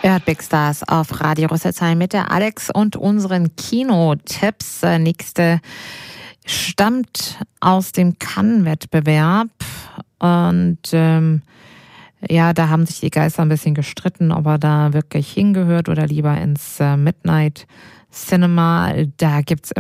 Ihr hört Big Stars auf Radio Rüsselsheim mit der Alex und unseren Kinotipps. Nächste stammt aus dem Cannes-Wettbewerb und ja, da haben sich die Geister ein bisschen gestritten, ob er da wirklich hingehört oder lieber ins Midnight Cinema. Da gibt's